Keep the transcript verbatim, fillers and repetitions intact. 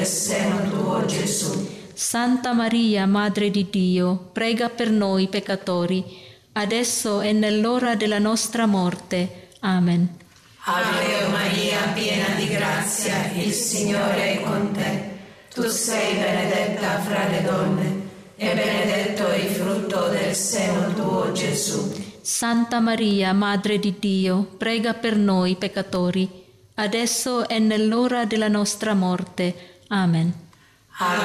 del seno tuo, Gesù. Santa Maria, Madre di Dio, prega per noi peccatori, adesso e nell'ora della nostra morte. Amen. Ave Maria, piena di grazia, il Signore è con te. Tu sei benedetta fra le donne, e benedetto è il frutto del seno tuo, Gesù. Santa Maria, Madre di Dio, prega per noi peccatori, adesso e nell'ora della nostra morte. Amen. Ave